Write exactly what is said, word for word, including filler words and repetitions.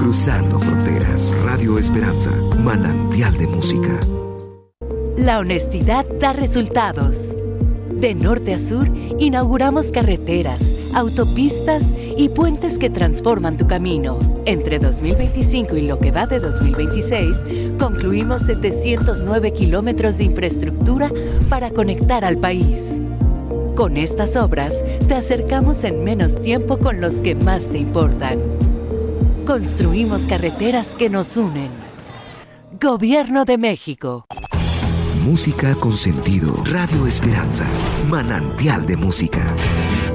Cruzando fronteras. Radio Esperanza, manantial de música. La honestidad da resultados. De norte a sur, inauguramos carreteras, autopistas y puentes que transforman tu camino. Entre dos mil veinticinco y lo que va de dos mil veintiséis, concluimos setecientos nueve kilómetros de infraestructura para conectar al país. Con estas obras, te acercamos en menos tiempo con los que más te importan. Construimos carreteras que nos unen. Gobierno de México. Música con sentido. Radio Esperanza, manantial de música.